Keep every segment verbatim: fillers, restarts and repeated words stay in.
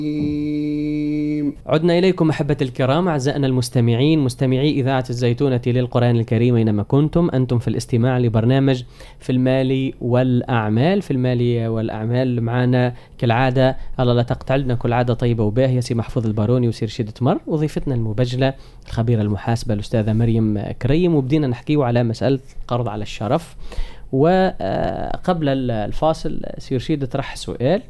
عدنا إليكم أحبة الكرام أعزائنا المستمعين مستمعي إذاعة الزيتونة للقرآن الكريم أينما كنتم. أنتم في الاستماع لبرنامج في المال والأعمال. في المال والأعمال معنا كالعادة الله لا تقطع لنا كل عادة طيبة وباهية سي محفوظ الباروني وسير شيد تمر وضيفتنا المبجلة الخبيرة المحاسبة الأستاذة مريم كريم. وبدينا نحكيه على مسألة قرض على الشرف. وقبل الفاصل سير شيد طرح سؤال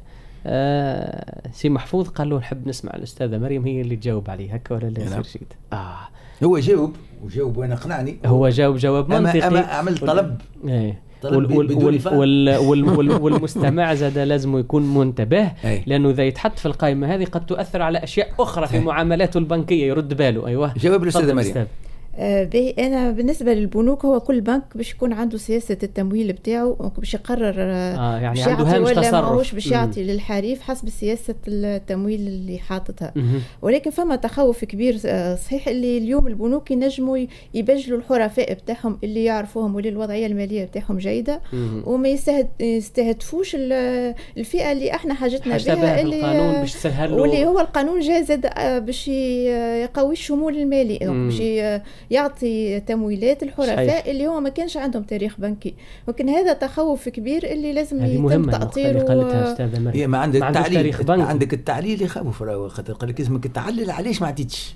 آه سي محفوظ قال له نحب نسمع الأستاذة مريم هي اللي تجاوب عليه هكا ولا لا سير شيد؟ آه هو جاوب وجاوب وانا قنعني. هو جاوب جواب منطقي. أما عمل طلب ايه وال وال وال وال وال والمستمع زاد لازم يكون منتبه لأنه إذا يتحط في القائمة هذه قد تؤثر على أشياء أخرى في معاملاته البنكية يرد باله. أيوة جواب الأستاذة مريم. آه أنا بالنسبة للبنوك هو كل بنك باش يكون عنده سياسة التمويل بتاعه باش يقرر آه يعني عنده هامش تصرف ولا ماهوش باش يعطي للحريف حسب سياسة التمويل اللي حاطتها. ولكن فما تخوف كبير آه صحيح اللي اليوم البنوك ينجموا يبجلوا الحرفاء بتاعهم اللي يعرفوهم واللي الوضعية المالية بتاعهم جيدة وما يستهدفوش الفئة اللي احنا حاجتنا بها اللي القانون باش تسهل واللي هو القانون جاي زاد آه باش يقوي الشمول المالي باش يعطي تمويلات الحرفاء اللي هو ما كانش عندهم تاريخ بنكي. وكان هذا تخوف كبير اللي لازم يتم تأطيره. هي ما عندك التعليل عندك التعليل يخوف راهو خاطر قال لك اسمك التعلل علاش ما عطيتش.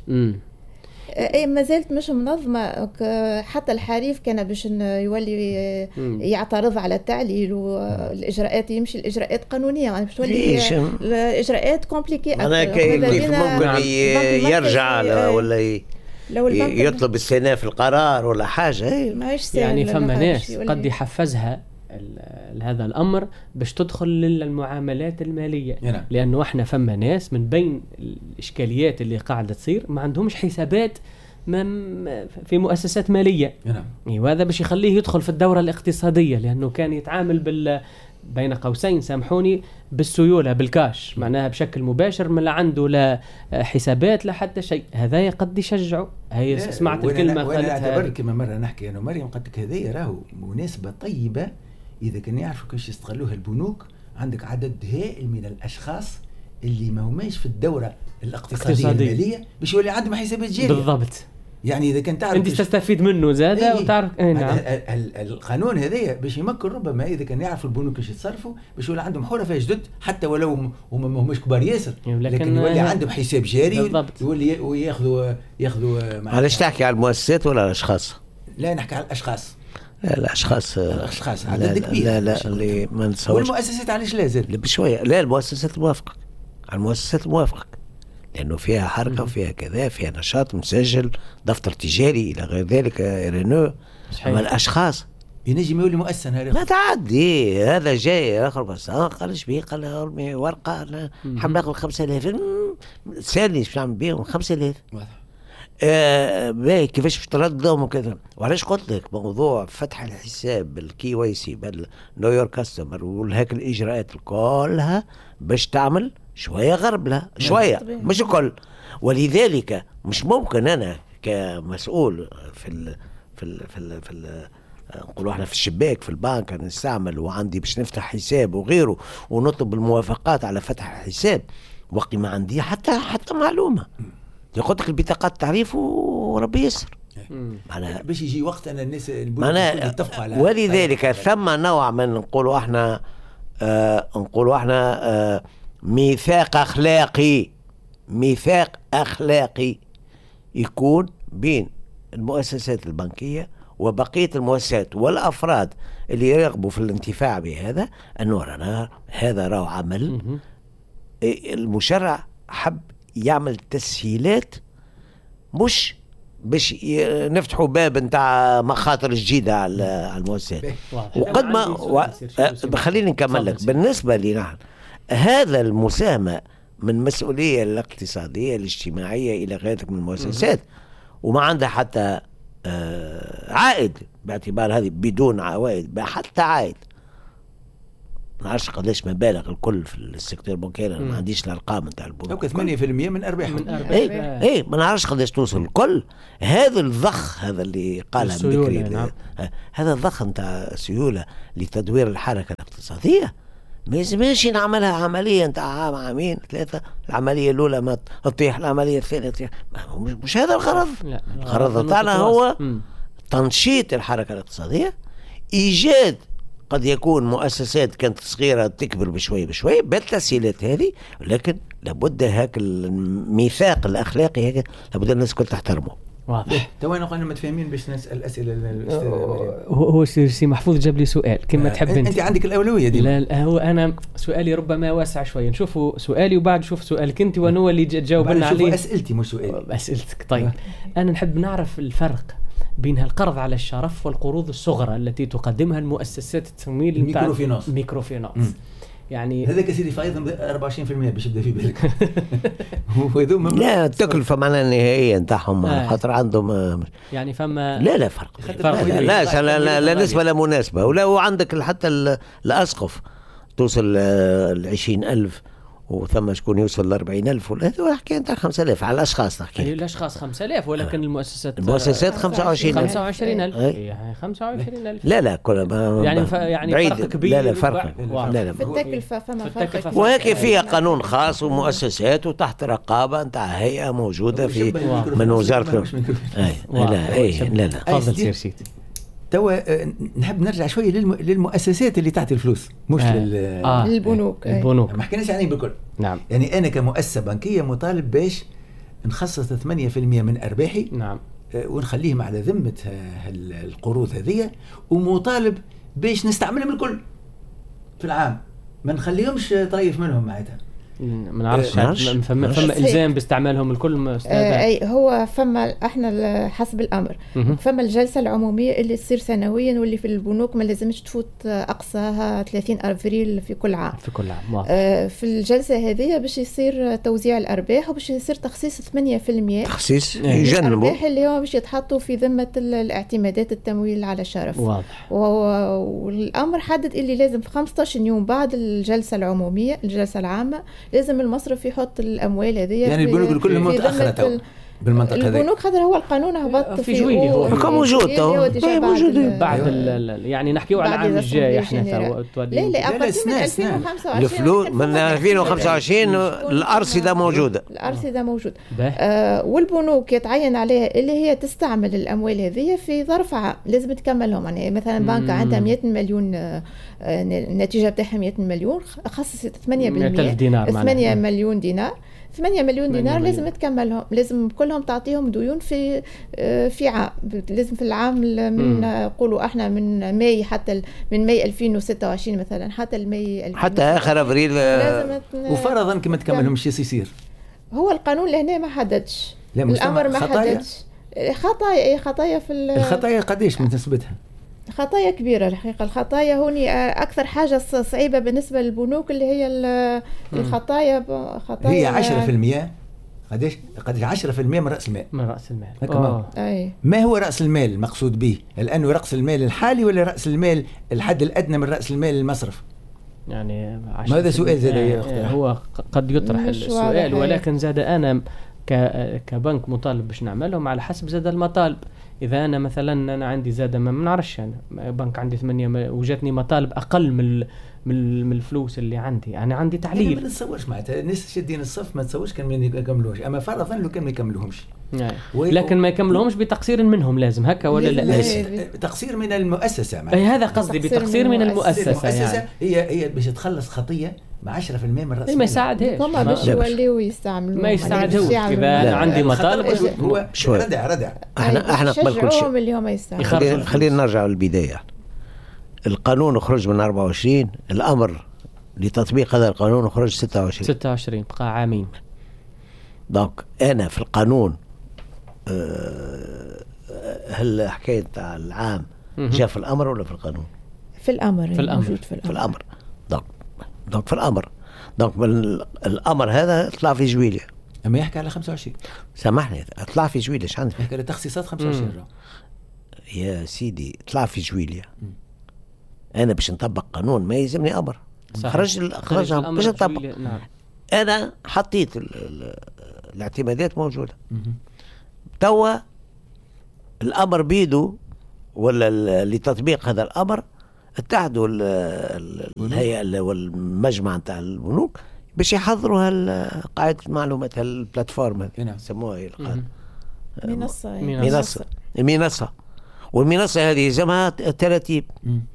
اي ما زالت مش منظمه حتى الحريف كان باش يولي يعترض على التعليل والاجراءات يمشي الاجراءات قانونيه يعني باش تولي الاجراءات كومبليكي انا كيف ممكن يرجع ولا يطلب استئناف القرار ولا حاجة. يعني فما ناس قد يحفزها هذا الأمر باش تدخل للمعاملات المالية يعني. لأنه احنا فما ناس من بين الإشكاليات اللي قاعدة تصير ما عندهمش حسابات في مؤسسات مالية يعني. وهذا باش يخليه يدخل في الدورة الاقتصادية لأنه كان يتعامل بال بين قوسين سامحوني بالسيولة بالكاش معناها بشكل مباشر ما لا عنده لا حسابات لا حتى شيء. هذا قد يشجعه. هي سمعت الكلمة قالتها. وانا اعتبر كما مرة نحكي انا مريم قلت لك هذه راهو مناسبة طيبة اذا كان يعرفوا كيفاش يستغلوها البنوك. عندك عدد هائل من الاشخاص اللي ما هماش في الدورة الاقتصادية المالية باش يولي عندهم حسابات جارية. بالضبط. يعني اذا كنت تعرف انت تستفيد منه زاده ايه وتعرف ايه نعم. القانون هذايا باش يمكن ربما اذا كان يعرف البنوك كيفاش يتصرفوا باش يولي عندهم حرفاء جدد حتى ولو هما ما هماش كبار ياسر لكن يولي عندهم حساب جاري يولي وياخذوا ياخذوا. علاش تحكي على المؤسسات ولا على الاشخاص؟ لا نحكي على الاشخاص. لا الاشخاص الاشخاص عدد كبير. لا لا اللي ما نتصورش. والمؤسسات علاش لا زال بشويه. لا المؤسسات موافقه على المؤسسات موافقه لأنه فيها حركة وفيها كذا فيها نشاط مسجل دفتر تجاري إلى غير ذلك رينو. أما الأشخاص ينجم يولي مؤسسة ما تعدي هذا جاي آخر بس آه قال شبيه قال أرمي ورقة حاب ناخذ خمسة آلاف سالني شو نعمل بيهم خمسة آلاف آه باهي كيفاش باش تردهم وكذا. وعلاش قلت لك موضوع فتح الحساب بالكي واي سي بالنو يورك كاستمر وهيك الإجراءات كلها باش تعمل شوية غرب لها شوية مش الكل. ولذلك مش ممكن أنا كمسؤول في ال في ال في ال في ال نقولوا احنا في الشباك في البنك نستعمل وعندي باش نفتح حساب وغيره ونطلب الموافقات على فتح الحساب وقت ما عندي حتى حتى معلومة يقول لك البطاقات التعريف وربي يسر. معناها باش يجي وقت أن الناس يتفقوا على ولذلك ثم نوع من نقولوا احنا آه نقولوا احنا آه ميثاق أخلاقي ميثاق أخلاقي يكون بين المؤسسات البنكية وبقية المؤسسات والأفراد اللي يرغبوا في الانتفاع بهذا أنه رانا هذا راهو عمل المشرع حب يعمل تسهيلات مش باش نفتحوا باب نتاع مخاطر جديدة على المؤسسات. وقد ما و... خليني نكمل لك بالنسبة لي نحن هذا المساهمة من مسؤولية الاقتصادية الاجتماعية إلى غيرك من المؤسسات وما عندها حتى آه عائد باعتبار هذه بدون عوائد حتى عائد. ما عرفش قداش مبالغ الكل في السيكتور البنكيري ما عنديش الارقام نتاع البنوك اوكي ثمانية بالمئة من ارباحهم. اي اي ما نعرفش قداش توصل الكل. هذا الضخ هذا اللي قالها بكري نعم. هذا الضخ نتاع سيولة لتدوير الحركة الاقتصادية ما يلزمش نعملها عمليه نتاع عام عامين ثلاثه، العمليه الاولى ما تطيح، العمليه الثانيه تطيح، مش, مش هذا الغرض. لا. الغرض تاعنا هو م. تنشيط الحركه الاقتصاديه، ايجاد قد يكون مؤسسات كانت صغيره تكبر بشوي بشوي بالتسهيلات هذه، ولكن لابد هاك الميثاق الاخلاقي هيك لابد الناس الكل تحترمه. واضح. تو انا قلنا متفاهمين باش نسال اسئله للاستاذ هو هو سي محفوظ جاب لي سؤال كما تحب انت. انت عندك الاولويه دي. لا, لا هو انا سؤالي ربما واسع شويه، نشوفوا سؤالي وبعد نشوف سؤالك انت وانا هو اللي تجاوب لنا عليه. اسئلتي مش سؤالي. اسئلتك. طيب انا نحب نعرف الفرق بين القرض على الشرف والقروض الصغرى التي تقدمها المؤسسات التمويل نتاع الميكروفينانس. ميكروفينانس يعني هذاك سيدي فايضا أربعة وعشرين بالمئة باش يبدا في بالك. لا التكلفه معناها النهائيه نتاعهم آه. خاطر عندهم يعني فما لا لا فرق, فرق لا, لا, لا, لا, لا, لا نسبه لا مناسبه. ولا عندك حتى الاسقف توصل ل عشرين ألف وثم شكون يوصل ل أربعين ألف، ولا هذا حكايه نتاع خمسة آلاف على الاشخاص. تحكي أي الاشخاص خمسة آلاف ولكن آه. المؤسسات المؤسسات خمسة وعشرين ألف خمسة وعشرين ألف يعني خمسة وعشرين ألف. لا لا كل يعني ف... يعني فرق كبير. لا لا فرق لا لا في التكلفة فما فرق. وهيك فيها قانون خاص ومؤسسات وتحت رقابه نتاع هيئه موجوده في من وزاره. لا اي لا لا تفضل سير شيت. توا نحب نرجع شويه للم... للمؤسسات اللي تعطي الفلوس مش آه. لل... آه. للبنوك. البنوك ما حكيناش عليهم بالكل. نعم. يعني انا كمؤسسه بنكيه مطالب باش نخصص ثمانية بالمئة من ارباحي. نعم. ونخليهم على ذمه القروض هذه، ومطالب باش نستعملهم الكل في العام، ما نخليهمش طريف منهم معناتها. ما نعرفش فما فما الزام باستعمالهم الكل آه اي هو فما احنا حسب الامر فما الجلسه العموميه اللي تصير سنويا واللي في البنوك ما لازمش تفوت اقصاها ثلاثين ابريل في كل عام في كل عام. آه في الجلسه هذه باش يصير توزيع الارباح وباش يصير تخصيص ثمانية بالمئة تخصيص يجنبوا الارباح اللي هو باش يتحطوا في ذمه الاعتمادات التمويل على الشرف. واضح. والامر حدد اللي لازم في خمسة عشر يوم بعد الجلسه العموميه الجلسه العامه لازم المصرف يحط الاموال هذه. يعني البنوك الكل متاخره بالمنطقه هذه. البنوك خاطر هو القانون هبط في جويلي هو موجود موجود بعد يعني نحكيو على العام الجاي احنا لا لا اقل من ألفين وخمسة وعشرين الفلوس من ألفين وخمسة وعشرين الارصده موجوده الارصده موجوده آه والبنوك يتعين عليها اللي هي تستعمل الاموال هذه في ظرف عام لازم تكملهم. يعني مثلا بنك عندها مئة مليون آه النتيجه بتاعها مئة مليون خصصت ثمانية بالمئة ثمانية مليون دينار ثمانية مليون دينار لازم تكملهم لازم كلهم تعطيهم ديون في في عام لازم في العام من نقولوا احنا من ماي حتى من ماي ألفين وستة وعشرين مثلا حتى الماي حتى اخر ابريل وفرضا كما تكملهم شي يصير. هو القانون لهنا ما حددش الامر ما حددش خطايا خطايا في الخطايا قديش من نسبتها؟ خطايا كبيرة الحقيقة. الخطايا هوني أكثر حاجة صعيبة بالنسبة للبنوك اللي هي الخطايا خطايا هي عشرة بالمئة قديش قديش عشرة بالمئة من رأس المال. من رأس المال. أي. ما هو رأس المال المقصود به؟ لأنه رأس المال الحالي ولا رأس المال الحد الأدنى من رأس المال المصرف؟ يعني ماذا سؤال زاد يعني هو قد يطرح السؤال ولكن زاد أنا كبنك مطالب باش نعملهم على حسب زاد المطالب. إذا أنا مثلا أنا عندي زادة ما منعرفش أنا بنك عندي ثمانية وجاتني مطالب أقل من من الفلوس اللي عندي أنا عندي تعليل. أنا ما نتصورش معناتها الناس شادين الصف ما تصورش كان ما يكملوش أما فرضا لو كان ما يكملوهمش لكن ما يكملوهمش بتقصير منهم لازم هكا ولا لا, لا, لا تقصير من المؤسسة معناتها. أي هذا قصدي بتقصير من المؤسسة, المؤسسة يعني. هي هي باش تخلص خطية مع عشرة بالمئة من رأس المال. ما يساعدهاش هما باش يوليو يستعملوا ما يساعدهوش إذا أنا عندي مطالب هو ردع ردع احنا احنا قبل كل شيء اللي هما يستعملوا. خلينا خلينا نرجع للبداية. القانون خرج من أربعة وعشرين الأمر لتطبيق هذا القانون خرج ستة وعشرين ستة وعشرين بقى عامين. دونك أنا في القانون هل حكاية تاع العام جاء في الأمر ولا في القانون؟ في الأمر في الأمر موجود في الأمر, في الأمر. دونك دونك في الأمر دونك الأمر هذا طلع في جويلية. أما يحكي على خمسة وعشرين سامحني طلع في جويلية ايش عندك؟ يحكي على تخصيصات خمسة وعشرين يا سيدي طلع في جويلية. أنا باش نطبق قانون ما يلزمني أمر خرج خرج باش نطبق. نعم. أنا حطيت ال ال الاعتمادات موجودة توا الأمر بيدو ولا لتطبيق هذا الأمر اتحدوا الهيئه والمجمع نتاع البنوك باش يحضروا قاعده المعلومات هالبلاتفورم هذه يسموها هي القاعده منصه منصه منصه والمنصه هذه يلزمها تراتيب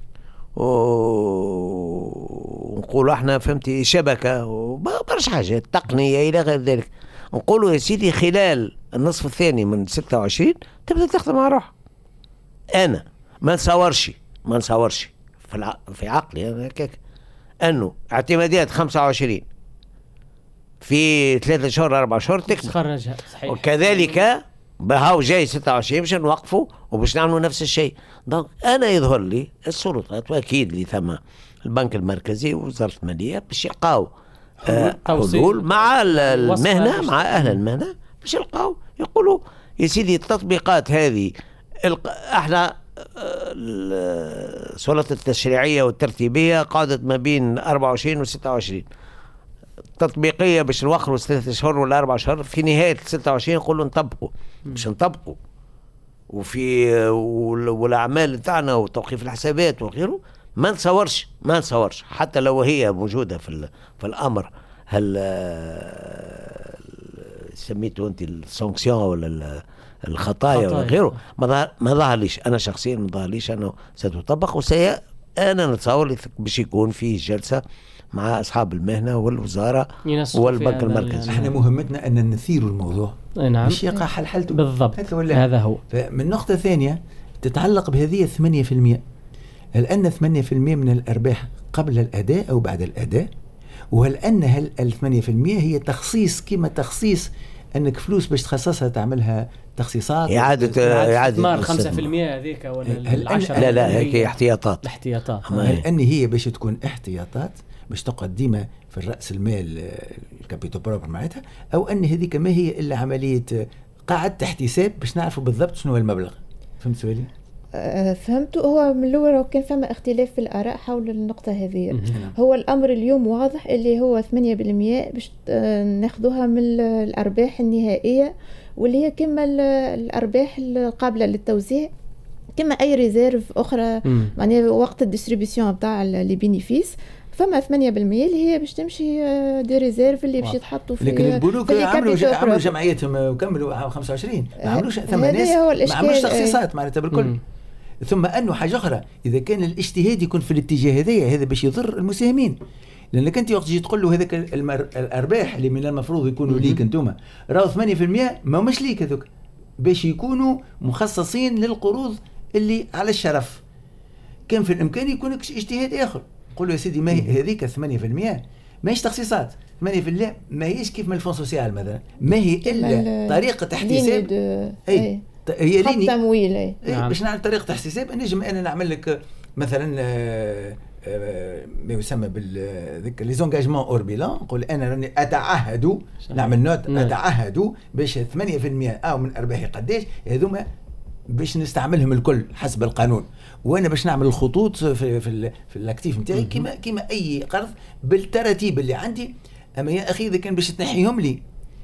ونقولوا احنا فهمتي شبكه وبرشا حاجات تقنيه الى غير ذلك. نقولوا يا سيدي خلال النصف الثاني من ستة وعشرين تبدا تخدم على روحها. انا ما نصورش ما نصورش في الع... في عقلي انا هكاك انه اعتمادات خمسة وعشرين في ثلاثة شهور أربعة شهور تكمل، صحيح. وكذلك بهاو جاي ستة وعشرين باش نوقفوا وباش نعملوا نفس الشيء. دونك انا يظهر لي السلطات واكيد اللي ثم البنك المركزي ووزاره الماليه باش يلقاو آه حلول مع المهنه مع اهل المهنه باش يلقاو يقولوا يا سيدي التطبيقات هذه احنا السلطات التشريعيه والترتيبيه قعدت ما بين أربعة وعشرين و ستة وعشرين تطبيقيه باش نوخروا ثلاثة شهور ولا أربعة شهور. في نهايه ستة وعشرين نقولوا نطبقوا باش نطبقوا وفي والاعمال تاعنا وتوقيف الحسابات وغيره ما نصورش ما نصورش حتى لو هي موجوده في في الامر هل سميته انت السانكسيون ولا الخطايا وغيره ما ما ظهرليش انا شخصيا ما ظهرليش انه ستطبق وسي انا نتصور باش يكون فيه جلسه مع اصحاب المهنه والوزاره والبنك المركزي. احنا مهمتنا ان نثير الموضوع نعم مش يقع حل حلته بالضبط هذا هو. من نقطه ثانيه تتعلق بهذه ثمانية بالمئة هل ثمانية بالمئة من الارباح قبل الاداء او بعد الاداء، وهل ان هل ال ثمانية بالمئة هي تخصيص كما تخصيص انك فلوس باش تخصصها تعملها تخصيصات اعاده اعاده خمسة بالمئة هذيك ولا العشرة؟ لا لا هيك احتياطات الاحتياطات هل ان هي باش تكون احتياطات باش تقعد ديما في الراس المال الكابيتو بروبر معناتها، او ان هذيك ما هي الا عمليه قاعده احتساب باش نعرفوا بالضبط شنو هو المبلغ. فهمت سؤالي؟ أه فهمته. هو من الاول كان فما اختلاف في الاراء حول النقطه هذه. هو الامر اليوم واضح اللي هو ثمانية بالمئة باش ناخذوها من الارباح النهائيه واللي هي كما الارباح القابله للتوزيع كما اي ريزيرف اخرى معناها وقت الديستريبيسيون تاع لي بينيفيس فما ثمانية بالمئة اللي هي باش تمشي دي ريزيرف اللي باش يتحطوا في لكن البنوك عملوا عملوا جمعيتهم وكملوا خمسة وعشرين ما عملوش ثم ناس ما عملوش تخصيصات معناتها بالكل. ثم انه حاجه اخرى اذا كان الاجتهاد يكون في الاتجاه هذايا هذا باش يضر المساهمين، لانك انت وقت تجي تقول له هذاك الارباح اللي من المفروض يكونوا ليك انتم راهو ثمانية بالمئة ما مش ليك هذوك باش يكونوا مخصصين للقروض اللي على الشرف. كان في الامكان يكون اجتهاد اخر قول له يا سيدي ما هي هذيك ثمانية بالمئة ماهيش تخصيصات ثمانية بالمئة ما هيش كيف من الفون سوسيال مثلا ما هي الا طريقه احتساب اي هي ليني تمويل اي نعم. باش نعمل طريقه احتساب نجم انا نعمل لك مثلا آآ آآ ما يسمى بالذكر لي زونجاجمون اور بيلان نقول انا راني اتعهد نعمل نوت نعم. اتعهد باش ثمانية بالمئة او من ارباحي قداش هذوما باش نستعملهم الكل حسب القانون، وانا باش نعمل الخطوط في في, في الاكتيف نتاعي كما كما اي قرض بالتراتيب اللي عندي. اما يا اخي اذا كان باش تنحيهم لي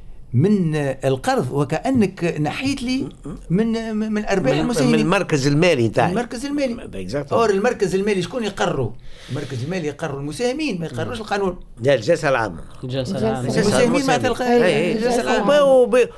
من القرض وكانك نحيت لي من من ارباح المساهمين من المركز المالي تاعي المركز المالي اور المركز المالي شكون يقرروا؟ المركز المالي يقرروا المساهمين ما يقرروش القانون. لا الجلسه العامه الجلسه العامه المساهمين ما تلقى الجلسه العامه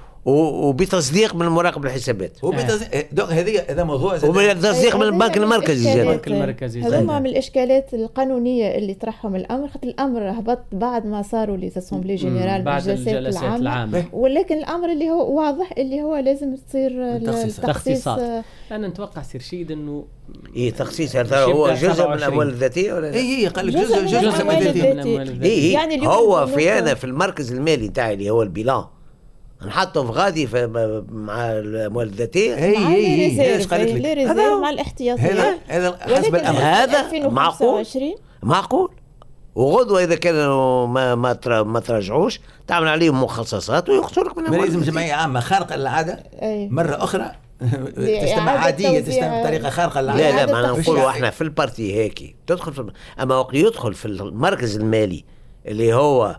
وبتصديق من مراقب الحسابات دونك هذه هذا موضوع وبتصديق من البنك المركزي البنك المركزي هذوما من الاشكالات القانونيه اللي طرحهم الامر خاطر الامر هبط بعد ما صاروا لي اسامبلي جينيرال بعد الجلسات العامه, العامة. ولكن الامر اللي هو واضح اللي هو لازم تصير التخصيصات. انا نتوقع سير شيد انه ايه تخصيص هذا هو جزء من الاموال الذاتيه ولا اي هي قال لك جزء جزء من الاموال الذاتيه يعني هو في انا في المركز المالي تاعي اللي هو البيلان نحطه في غادي في مع الاموال الذاتيه هي هي ايش قالت لك هذا مع الاحتياطيات هذا هذا حسب الامر هذا معقول معقول وغدوه اذا كانوا ما ما ما تراجعوش تعمل عليهم مخصصات ويخسرك من ما لازم جمعيه عامه خارقه للعاده مره اخرى تستمع عاديه تستمع بطريقه خارقه للعاده. لا لا ما نقولوا احنا في البارتي هيك تدخل في اما وقت يدخل في المركز المالي اللي هو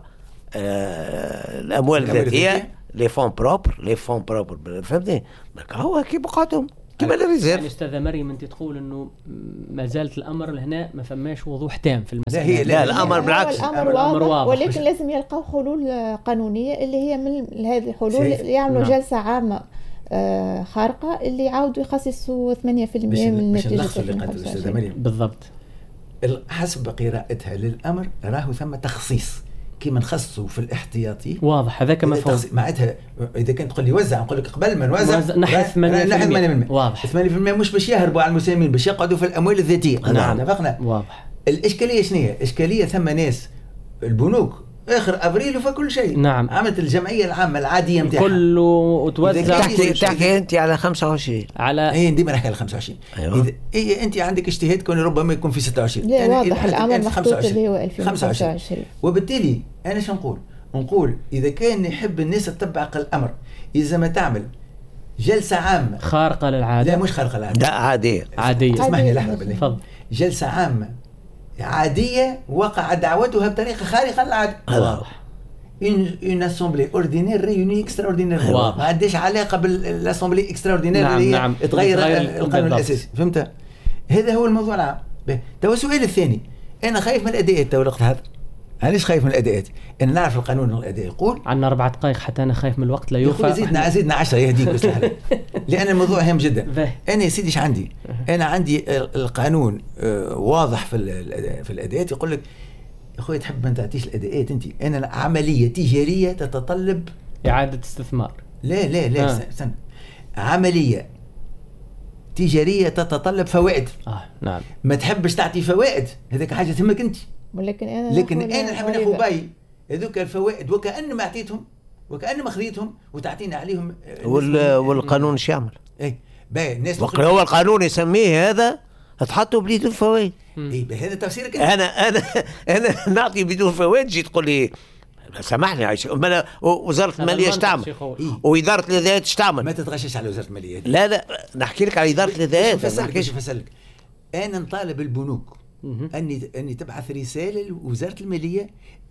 آه الاموال الذاتيه لي فون بروبر لي فون بروبر فهمتني هو كي بقعدهم كما الريزيرف. يعني استاذه مريم انت تقول انه ما زالت الامر لهنا ما فماش وضوح تام في المساله. لا هي لا الامر بالعكس، الامر واضح, واضح ولكن لازم يلقاو حلول قانونيه اللي هي من هذه الحلول يعملوا نعم. جلسه عامه آه خارقه اللي يعاودوا يخصصوا ثمانية بالمئة من نتيجه الاستاذه مريم. بالضبط. حسب قراءتها للامر راهو ثم تخصيص كيما نخصصوا في الاحتياطي. واضح هذا كما مفهوم. معناتها اذا كنت تقول لي وزع نقول لك قبل ما نوزع نحن ثمانية بالمئة. واضح. ثمانية بالمئة مش باش يهربوا على المساهمين، باش يقعدوا في الاموال الذاتيه. نعم. اتفقنا. واضح. الاشكاليه شنو هي؟ اشكاليه ثم ناس البنوك اخر ابريل وفي كل شيء. نعم. عملت الجمعيه العامه العاديه نتاعها كله وتوزع. تحكي تحكي انت على خمسة وعشرين. على اي ديما نحكي على خمسة وعشرين. أيوة. اذا إيه انت عندك اجتهاد كون ربما يكون في ستة وعشرين. لا واضح الامر محطوط اللي هو ألفين وخمسة وعشرين. وبالتالي انا شو نقول؟ نقول اذا كان يحب الناس تتبع الامر اذا ما تعمل جلسه عامه خارقه للعاده. لا مش خارقه للعاده. لا عاديه. عاديه. اسمح لي لحظه بالله. تفضل. جلسه عامه عاديه وقع دعوتها بطريقه خارقه للعاده. واضح. اون اسامبلي اوردينير ريوني اكسترا اوردينير. واضح. ما عندهاش علاقه بالاسامبلي اكسترا اوردينير نعم اللي نعم. تغير القانون الاساسي. فهمت؟ هذا هو الموضوع العام. تو السؤال الثاني، انا خايف من الاداءات تو الوقت هذا. علاش خايف من الاداءات؟ انا نعرف القانون الاداء يقول عندنا اربع دقائق حتى انا خايف من الوقت لا يوفى. زيدنا زيدنا عشرة يهديك ويصلح لان الموضوع هام جدا. انا يا سيدي ايش عندي؟ انا عندي القانون واضح في في الاداءات يقول لك يا اخوي تحب ما تعطيش الاداءات انت، انا عمليه تجاريه تتطلب اعاده استثمار. لا لا لا آه. استنى. عمليه تجاريه تتطلب فوائد. اه نعم. ما تحبش تعطي فوائد هذاك حاجه تهمك انت. ولكن انا لكن انا نحب ناخذ باي هذوك الفوائد وكأن ما اعطيتهم وكأن ما خذيتهم وتعطينا عليهم. والقانون ايش يعمل؟ ايه باهي الناس هو القانون يسميه هذا تحطوا بدون فوائد. ايه هذا تفسيرك. انا انا انا نعطي بدون فوائد جيت تقول لي سامحني عايش وزاره الماليه ايش تعمل؟ إيه؟ واداره الاداءات ايش تعمل؟ ما تتغشش على وزاره الماليه. لا لا نحكي لك على اداره الاداءات. ما نحكيش فسلك. انا نطالب البنوك اني اني تبعث رساله لوزاره الماليه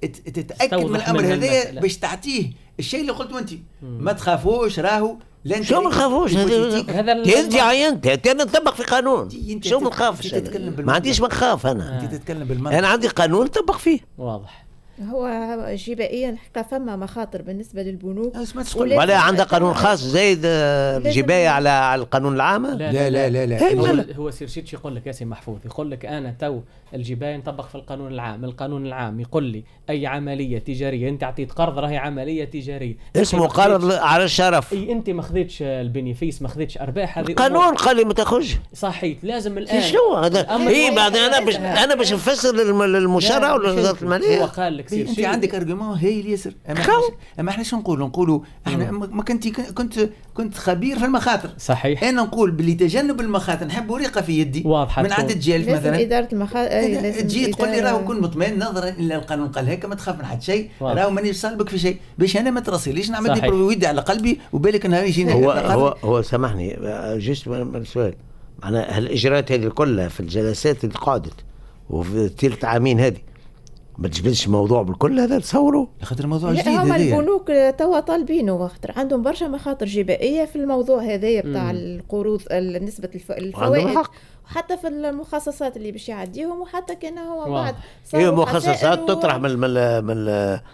تتاكد من الامر هذا باش تعطيه الشيء اللي قلته انت. ما تخافوش راهو لا شو ما نخافوش هذا انت عينت انا نطبق في قانون. شو ما نخافش ما عنديش ما نخاف انا. انت تتكلم بالمنطق. انا عندي قانون نطبق فيه. واضح. هو جبائيا الحقيقه فما مخاطر بالنسبه للبنوك ولا عندها قانون خاص زايد الجبايه على على القانون العام. لا لا لا, لا, لا. هو, هو سيرشيتش يقول لك ياسين محفوظ يقول لك انا تو الجبايه نطبق في القانون العام. القانون العام يقول لي اي عمليه تجاريه انت عطيت قرض راهي عمليه تجاريه اسمه قرض على الشرف. اي انت ما خذيتش البينيفيس ما خذيتش ارباح. هذه القانون قال لي ما تاخذش. صحيح لازم الان شنو هذا؟ اي بعد انا باش انا باش نفسر للمشرع ولا وزاره الماليه. هو قال لك انت عندك ارجيومون هايل ياسر. اما احنا شو نقولوا؟ نقولوا احنا ما كنت كنت كنت خبير في المخاطر. صحيح. انا نقول باللي تجنب المخاطر نحب ورقه في يدي واضحة من عند الجالف مثلا اداره المخاطر. تجي تقول لي راهو كن مطمئن نظرا الى القانون قال هيك ما تخاف من حد شيء راهو مانيش صالبك في شيء باش انا ما تراسليش نعمل دي ودي على قلبي وبالك نهار يجيني. هو هو هو سامحني جست سؤال معناها الاجراءات هذه كلها في الجلسات اللي قعدت وفي ثلاث عامين هذه ما تجبدش موضوع بالكل هذا تصوروا خاطر الموضوع جديد. هما البنوك توا طالبينه خاطر عندهم برشا مخاطر جبائيه في الموضوع هذايا بتاع القروض نسبه الفوائد وحتى في المخصصات اللي باش يعديهم وحتى كان هو بعد هي مخصصات و... تطرح من من من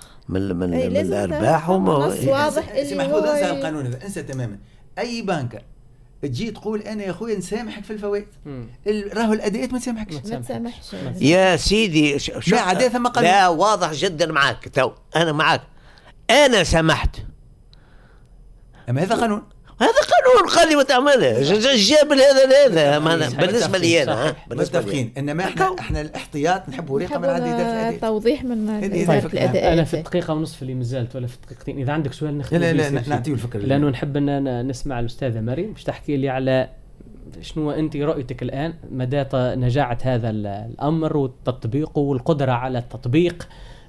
من من, من الارباح وما واضح اللي محفوظ انسى القانون هذا انسى تماما. اي بنكه تجي تقول انا يا اخويا نسامحك في الفوائد راهو الاداءات ما تسامحكش. ما تسامحش يا سيدي. ما عدا ثم قانون. لا واضح جدا معك تو انا معك انا سمحت. اما هذا قانون. هذا قانون قال لي ما تعمله جاب هذا هذا بالنسبه لي انا متفقين انما احنا احنا الاحتياط نحب ورقه من عدد الاداء توضيح من الاداء. انا في الدقيقه ونصف اللي مازالت ولا في الدقيقتين اذا عندك سؤال نخدم. لا لا لا نعطيه الفكره لانه نحب ان نسمع الاستاذه مريم باش تحكي لي على شنو انت رؤيتك الان مدى نجاعه هذا الامر وتطبيقه والقدره على التطبيق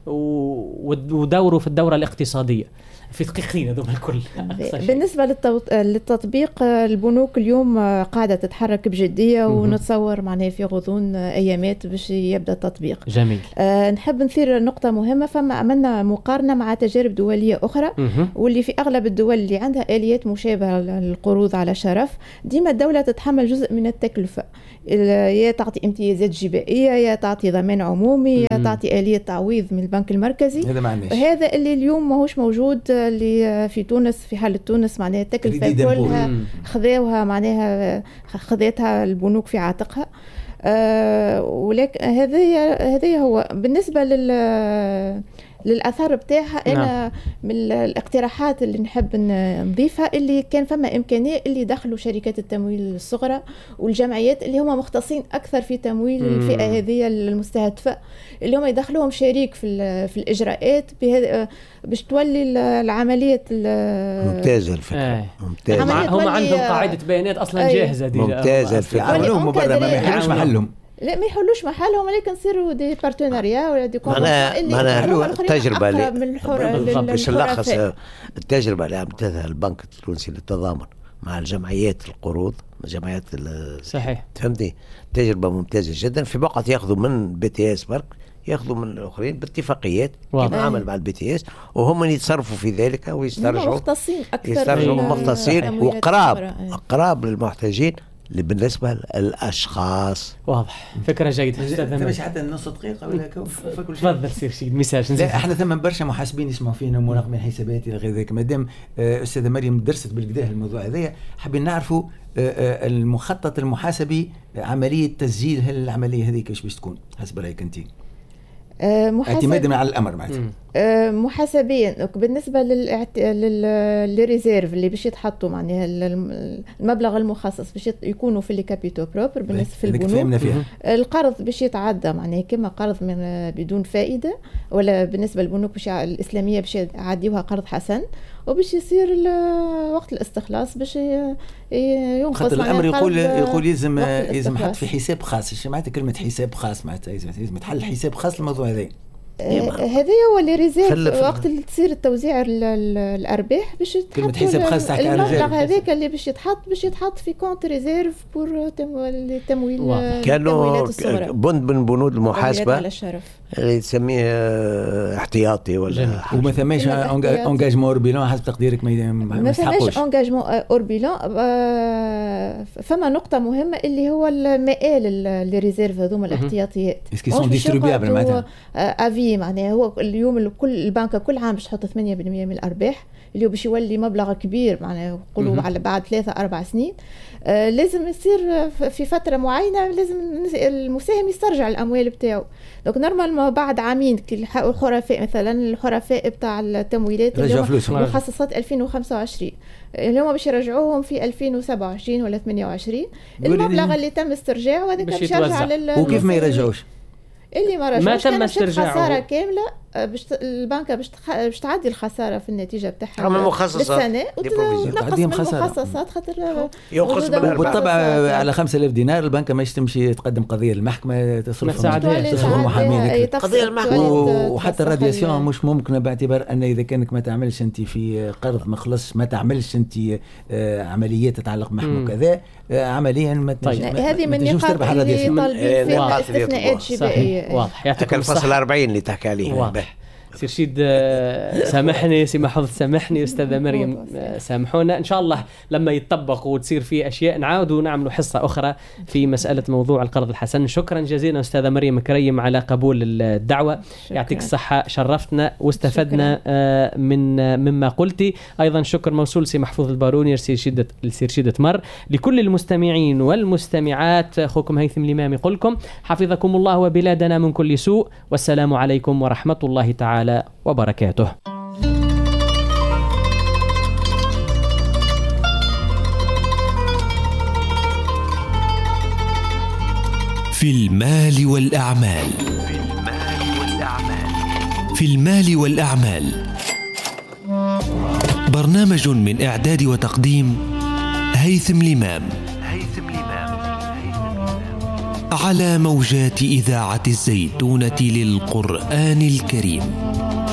ودوره في الدورة الاقتصادية في دقيقتين هذوما الكل. بالنسبة للتطبيق البنوك اليوم قاعدة تتحرك بجدية ونتصور معناه في غضون أيامات باش يبدأ التطبيق. جميل. أه نحب نثير نقطة مهمة. فما عملنا مقارنة مع تجارب دولية أخرى مه. واللي في أغلب الدول اللي عندها آليات مشابهة للقروض على شرف ديما الدولة تتحمل جزء من التكلفة، يا تعطي امتيازات جبائية يا تعطي ضمان عمومي يا تعطي آلية تعويض من البنك المركزي. هذا ما هذا اللي اليوم ماهوش موجود اللي في تونس. في حالة تونس معناها التكلفة كلها خذاوها معناها خذتها البنوك في عاتقها. آه ولكن هذا هذا هو بالنسبة لل للأثار بتاعها. أنا نعم. من الاقتراحات اللي نحب نضيفها اللي كان فما إمكانية اللي دخلوا شركات التمويل الصغرى والجمعيات اللي هم مختصين أكثر في تمويل مم. الفئة هذه المستهدفة، اللي هم يدخلوهم شريك في في الإجراءات باش تولي العملية ممتازة الفكرة. آه. ممتازة. هم عندهم قاعدة بيانات أصلا أي. جاهزة دي. ممتازة الفكرة. عملوهم مبرر ما يحلوش محلهم. لا ما يحلوش محلهم ولكن يصيروا دي بارتناريا ولا دي كونفرنس اللي معناها التجربه اللي باش نلخص التجربه اللي عملتها البنك التونسي للتضامن مع الجمعيات القروض جمعيات صحيح فهمتي تجربه ممتازه جدا. في وقت ياخذوا من بي تي اس برك ياخذوا من الاخرين باتفاقيات كما عمل مع البي تي اس وهم يتصرفوا في ذلك ويسترجعوا مختصين اكثر يسترجعوا مختصين وقراب قراب للمحتاجين اللي بالنسبة للأشخاص. واضح فكرة جيدة. أنت مش حتى نص دقيقة ولا كوف. تفضل سير شيء مساج. لا احنا ثم برشا محاسبين يسمعوا فينا ومراقبين حسابات إلى غير ذلك. مادام أستاذة مريم درست بالكدا الموضوع هذايا حابين نعرفوا المخطط المحاسبي عملية تسجيل هل العملية هذه كيش باش تكون حسب رأيك أنت؟ اعتمادا على الامر معناتها محاسبيا بالنسبه للاعت... للريزيرف اللي باش يتحطوا معناها المبلغ المخصص باش يكونوا في الكابيتو بروبر بالنسبه في البنوك. القرض باش يتعدى معناها كما قرض من بدون فائده ولا بالنسبه للبنوك باش الاسلاميه باش يعديوها قرض حسن وباش يصير وقت الاستخلاص باش ينقص. خاطر الامر يقول يقول يلزم يلزم حط في حساب خاص. ايش معناتها كلمه حساب خاص؟ معناتها لازم تحل حساب خاص للموضوع هذا. هذا هو اللي ريزيرف وقت اللي تصير التوزيع الارباح باش كلمه حساب خاص تحكي على المبلغ هذاك اللي باش يتحط باش يتحط في كونت ريزيرف بور تمويل كانوا بند من بنود المحاسبه اللي تسميه احتياطي ولا وما ثماش انجاجمون اور بيلون حسب تقديرك ما يستحقوش انجاجمون اور بيلون. فما نقطه مهمه اللي هو المآل الريزيرف هذوما الاحتياطيات اسكي سون ديستريبيابل معناتها افي معناها هو اليوم الكل البنك كل عام باش تحط ثمانية بالمئة من الارباح اللي هو باش يولي مبلغ كبير معناها نقولوا على بعد ثلاثة أربع سنين. آه لازم يصير في فتره معينه لازم المساهم يسترجع الاموال بتاعه. دونك نورمال بعد عامين الحرفاء مثلا الحرفاء بتاع التمويلات اللي مخصصات ألفين وخمسة وعشرين اللي هم باش يرجعوهم في ألفين وسبعة وعشرين ولا ثمانية وعشرين المبلغ اللي تم استرجاعه هذاك باش يرجع لل وكيف ما يرجعوش اللي ما رجعوش ما تم استرجاعه خساره كامله باش البنك باش باش تعدي الخساره في النتيجه بتاعها بالسنه وتنقص من المخصصات خاطر ينقص بالطبع على خمسة آلاف دينار البنك ما تمشي تقدم قضيه للمحكمه تصرف تصرف المحامين قضيه المحكمه وحتى الرادياسيون مش ممكنه باعتبار ان اذا كانك ما تعملش انت في قرض ما خلصش ما تعملش انت عمليات تتعلق بمحكمه وكذا عمليا ما طيب هذه من النقاط اللي طالبين فيها استثناءات جبائيه. واضح يعطيكم الصحه. الفصل أربعين اللي تحكي عليه سير شيد سامحني سي محفوظ سامحني أستاذة مريم سامحونا. إن شاء الله لما يتطبق وتصير فيه أشياء نعاودوا نعملوا حصة أخرى في مسألة موضوع القرض الحسن. شكرا جزيلا أستاذة مريم كريم على قبول الدعوة. شكرا. يعطيك الصحة شرفتنا واستفدنا شكرا. من مما قلتي. أيضا شكر موصول سي محفوظ الباروني سير شدة سير شدة مر. لكل المستمعين والمستمعات أخوكم هيثم الإمام يقولكم حفظكم الله وبلادنا من كل سوء والسلام عليكم ورحمة الله تعالى وبركاته. في المال والأعمال في المال والأعمال برنامج من إعداد وتقديم هيثم الإمام. على موجات إذاعة الزيتونة للقرآن الكريم.